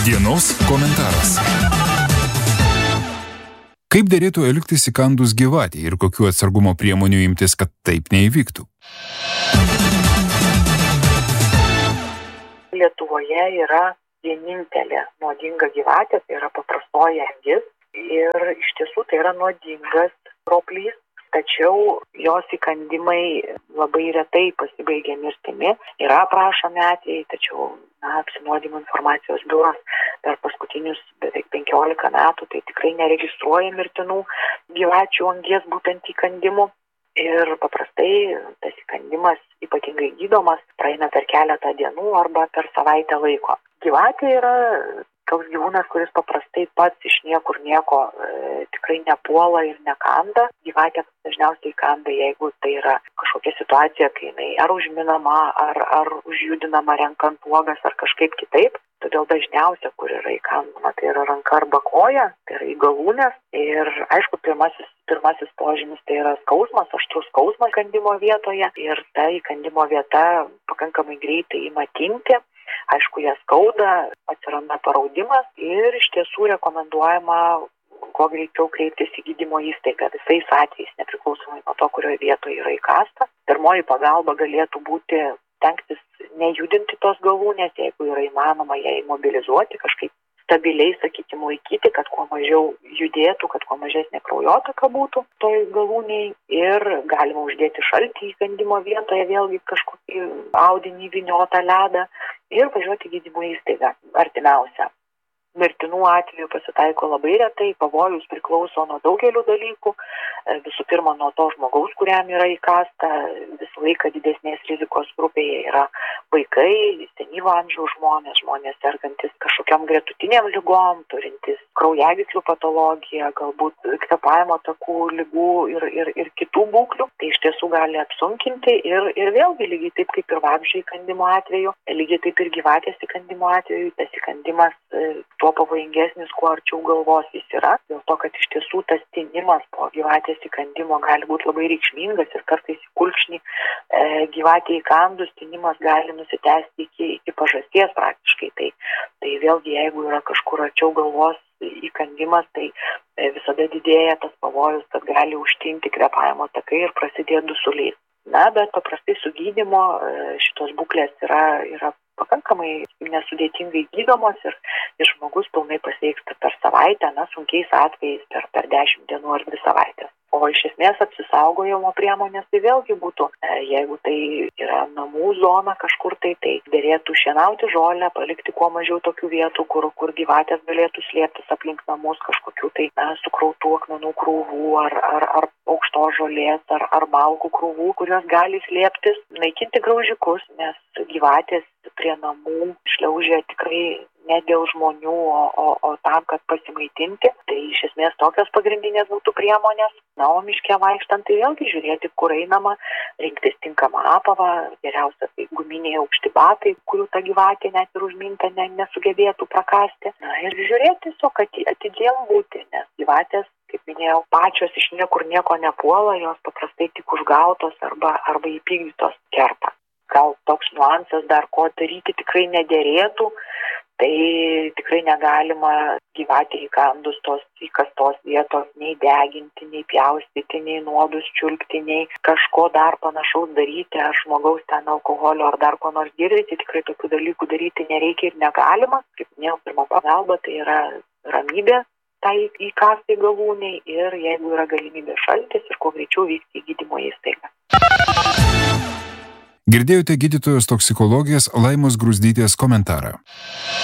Dienos komentaras. Kaip derėtų elgtis įkandus gyvatei ir kokių atsargumo priemonių imtis, kad taip neįvyktų? Lietuvoje yra vienintelė nuodinga gyvatė, tai yra paprastoji angis. Ir iš tiesų tai yra nuodingas roplys, tačiau jos įkandimai labai retai pasibaigia mirtimi. Yra aprašomi atvejai, tačiau apsinuodijimo informacijos biuras per paskutinius beveik 15 metų tai tikrai neregistruoja mirtinų gyvačių angies būtent įkandimų. Ir paprastai tas įkandimas ypatingai gydomas praeina per keletą dienų arba per savaitę laiko. Gyvatė yra toks gyvūnas, kuris paprastai pats iš niekur nieko tikrai nepuola ir nekanda. Gyvatė dažniausiai kanda, jeigu tai yra kažkokia situacija, kai jinai ar užminama, ar užjudinama renkant uogas ar kažkaip kitaip. Todėl dažniausia, kur yra įkandama, tai yra ranka arba koja, tai yra į galūnės. Ir aišku, pirmasis požymis tai yra skausmas, aštrus skausmas įkandimo vietoje. Ir ta įkandimo vieta pakankamai greitai ima tinti. Aišku, ją skauda, atsiranda paraudimas ir iš tiesų rekomenduojama kuo greičiau kreiptis į gydymo įstaigą visais atvejais, nepriklausomai nuo to, kurioje vietoje yra įkasta. Pirmoji pagalba galėtų būti stengtis nejudinti tos galūnės, jeigu yra įmanoma ją imobilizuoti, kažkaip stabiliai, sakykime, laikyti, kad kuo mažiau judėtų, kad kuo mažesnė kraujotaka būtų toj galūnėj. Ir galima uždėti šaltį įkandimo vietoje, vėlgi kažkokį audinį vyniotą ledą ir važiuoti į gydymo įstaigą artimiausią. Mirtinų atvejų pasitaiko labai retai, pavojus priklauso nuo daugelių dalykų. Visų pirma, nuo to žmogaus, kuriam yra įkasta, visą laiką didesnės rizikos grupėje yra vaikai, senyvo amžiaus žmonės sergantis kažkokiam gretutiniam ligom, turintys kraujagyslių patologiją, galbūt kvėpavimo takų ligų ir kitų būklių. Tai iš tiesų gali apsunkinti ir vėlgi lygiai taip kaip ir vabzdžio įkandimo atveju, lygiai taip ir gyvatės įkandimo atveju, tas įkandimas tuo pavojingesnis, kuo arčiau galvos jis yra. Dėl to, kad iš tiesų tas tinimas po gyvatės įkandimo gali būti labai reikšmingas ir kartais į kulkšnį gyvatė įkandus tinimas gali nusitęsti iki pažasties praktiškai. Tai vėlgi, jeigu yra kažkur arčiau galvos įkandimas, tai visada didėja tas pavojus, kad gali užtinti kvėpavimo takai ir prasidėti dusulys. Bet paprastai su gydymo šitos būklės yra pakankamai nesudėtingai gydomos ir žmogus pilnai pasveiksta per savaitę, sunkiais atvejais per 10 dienų ar 2 savaitės. O iš esmės apsisaugojimo priemonės tai vėlgi būtų, jeigu tai yra namų zona kažkur tai derėtų šienauti žolę, palikti kuo mažiau tokių vietų, kur gyvatės galėtų slėptis aplink namus, kažkokių tai sukrautų akmenų krūvų ar aukštos žolės ar malkų krūvų, kurios gali slėptis, naikinti graužikus, nes gyvatės prie namų šliaužia tikrai ne dėl žmonių, o tam, kad pasimaitinti. Tai iš esmės tokios pagrindinės būtų priemonės. O miške vaikštant tai vėlgi žiūrėti, kur einama, rinktis tinkamą apavą, geriausia tai guminiai aukšti batai, kurių ta gyvatė net ir užminta nesugebėtų prakasti. Ir žiūrėti tiesiog atidžiau būti, nes gyvatės, kaip minėjau, pačios iš niekur nieko nepuola, jos paprastai tik užgautos arba įpykdytos kerta. Gal toks niuansas dar, ko daryti tikrai nederėtų, tai tikrai negalima gyvatė įkandus tos įkastos vietos nei deginti, nei pjaustyti, nei nuodus čiulpti, nei kažko dar panašaus daryti, ar žmogaus ten alkoholio ar dar ko nors girdyti, tikrai tokių dalykų daryti nereikia ir negalima. Kaip minėjau, pirma pagalba tai yra ramybė tai įkastai galūniai ir jeigu yra galimybė šaltis ir kuo greičiau vykti į gydymo įstaigą. Girdėjote gydytojos toksikologės Laimos Gruzdytės komentarą.